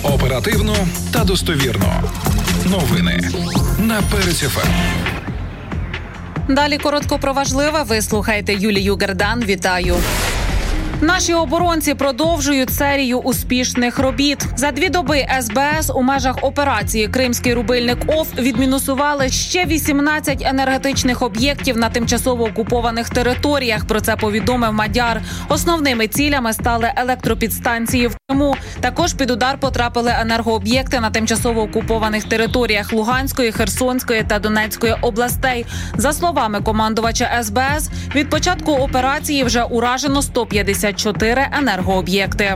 Оперативно та достовірно. Новини на Перець ФМ. Далі коротко про важливе. Ви слухаєте Юлію Гердан. Вітаю. Наші оборонці продовжують серію успішних робіт. За 2 доби СБС у межах операції «Кримський рубильник ОФ» відмінусували ще 18 енергетичних об'єктів на тимчасово окупованих територіях. Про це повідомив Мадяр. Основними цілями стали електропідстанції в Криму. Також під удар потрапили енергооб'єкти на тимчасово окупованих територіях Луганської, Херсонської та Донецької областей. За словами командувача СБС, від початку операції вже уражено 154 енергооб'єкти.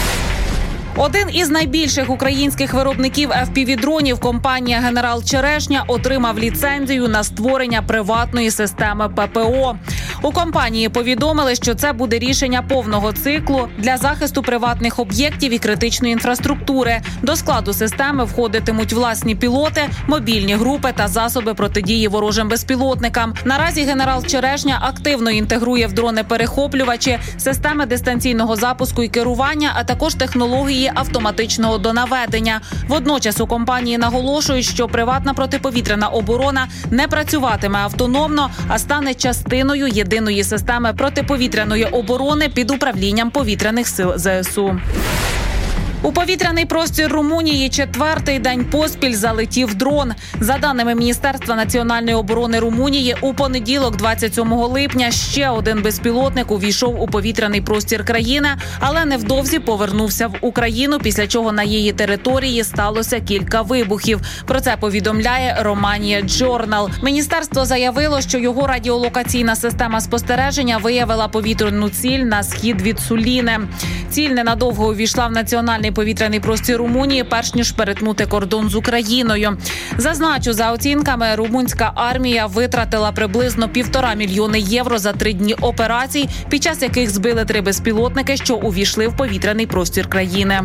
Один із найбільших українських виробників FPV-дронів, компанія «Генерал Черешня», отримав ліцензію на створення приватної системи ППО. У компанії повідомили, що це буде рішення повного циклу для захисту приватних об'єктів і критичної інфраструктури. До складу системи входитимуть власні пілоти, мобільні групи та засоби протидії ворожим безпілотникам. Наразі «Генерал Черешня» активно інтегрує в дрони-перехоплювачі, системи дистанційного запуску і керування, а також технології автоматичного донаведення. Водночас у компанії наголошують, що приватна протиповітряна оборона не працюватиме автономно, а стане частиною єдиної системи протиповітряної оборони під управлінням повітряних сил ЗСУ. У повітряний простір Румунії 4-й день поспіль залетів дрон. За даними Міністерства національної оборони Румунії, у понеділок, 27 липня, ще один безпілотник увійшов у повітряний простір країни, але невдовзі повернувся в Україну, після чого на її території сталося кілька вибухів. Про це повідомляє Romania Journal. Міністерство заявило, що його радіолокаційна система спостереження виявила повітряну ціль на схід від Суліни. Ціль ненадовго увійшла в національний повітряний простір Румунії, перш ніж перетнути кордон з Україною. Зазначу, за оцінками, румунська армія витратила приблизно 1,5 мільйона євро за 3 дні операцій, під час яких збили 3 безпілотники, що увійшли в повітряний простір країни.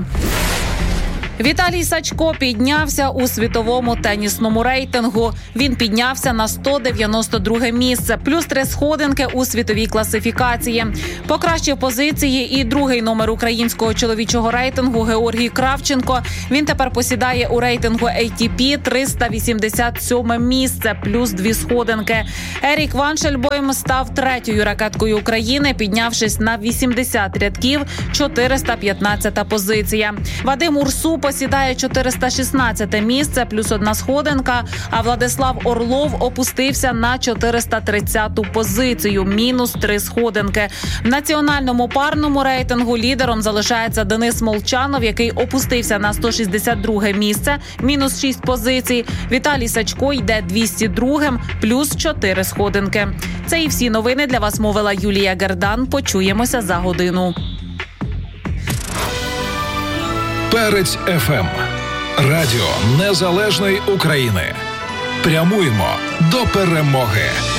Віталій Сачко піднявся у світовому тенісному рейтингу. Він піднявся на 192 місце, плюс 3 сходинки у світовій класифікації. Покращив позиції і другий номер українського чоловічого рейтингу Георгій Кравченко. Він тепер посідає у рейтингу ATP 387 місце, плюс 2 сходинки. Ерік Ваншельбойм став 3-ю ракеткою України, піднявшись на 80 рядків, 415 позиція. Вадим Урсу посідає 416 місце, плюс 1 сходинка, а Владислав Орлов опустився на 430-ту позицію, мінус 3 сходинки. В національному парному рейтингу лідером залишається Денис Молчанов, який опустився на 162 місце, мінус 6 позицій. Віталій Сачко йде 202-м, плюс 4 сходинки. Це і всі новини для вас мовила Юлія Гердан. Почуємося за годину. Перець ФМ. Радіо Незалежної України. Прямуємо до перемоги.